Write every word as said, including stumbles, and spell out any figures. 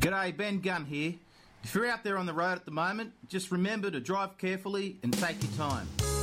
G'day, Ben Gunn here. If you're out there on the road at the moment, just remember to drive carefully and take your time.